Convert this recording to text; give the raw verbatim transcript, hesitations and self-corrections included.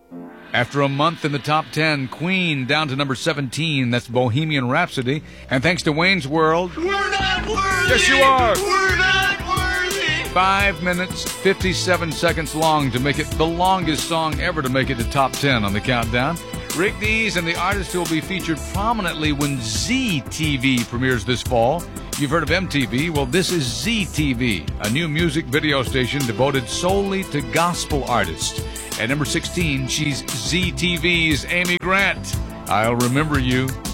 After a month in the top ten, Queen down to number seventeen. That's Bohemian Rhapsody. And thanks to Wayne's World... We're not worthy! Yes, you are! We're not worthy! Five minutes, fifty-seven seconds long to make it the longest song ever to make it to top ten on the countdown. Rick Dees and the artist who will be featured prominently when Z T V premieres this fall. You've heard of M T V? Well, this is Z T V, a new music video station devoted solely to gospel artists. At number sixteen, she's Z T V's Amy Grant. I'll Remember You.